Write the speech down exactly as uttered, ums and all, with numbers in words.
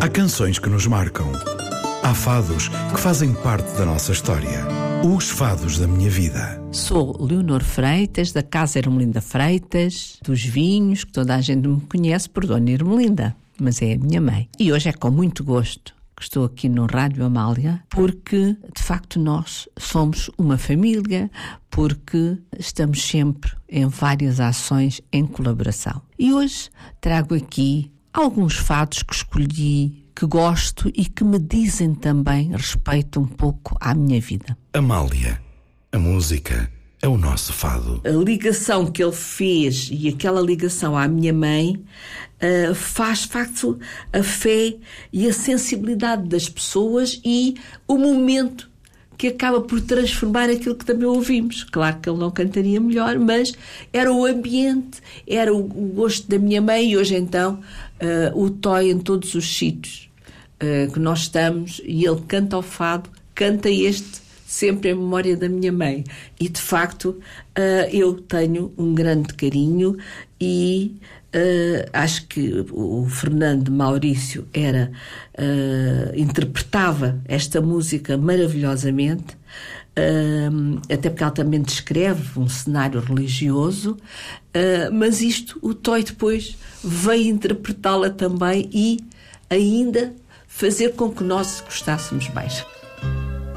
Há canções que nos marcam. Há fados que fazem parte da nossa história. Os fados da minha vida. Sou Leonor Freitas, da Casa Ermelinda Freitas, dos vinhos, que toda a gente me conhece por Dona Ermelinda, mas é a minha mãe. E hoje é com muito gosto que estou aqui no Rádio Amália, porque de facto nós somos uma família, porque estamos sempre em várias ações em colaboração. E hoje trago aqui alguns fados que escolhi, que gosto e que me dizem também respeito um pouco à minha vida. Amália, a música é o nosso fado. A ligação que ele fez e aquela ligação à minha mãe uh, faz, de facto, a fé e a sensibilidade das pessoas e o momento que acaba por transformar aquilo que também ouvimos. Claro que ele não cantaria melhor, mas era o ambiente, era o, o gosto da minha mãe e hoje então uh, o toy em todos os sítios uh, que nós estamos e ele canta o fado, canta este sempre em memória da minha mãe. E, de facto, uh, eu tenho um grande carinho e uh, acho que o Fernando Maurício era, uh, interpretava esta música maravilhosamente, uh, até porque ela também descreve um cenário religioso, uh, mas isto, o Toy depois veio interpretá-la também e ainda fazer com que nós gostássemos mais.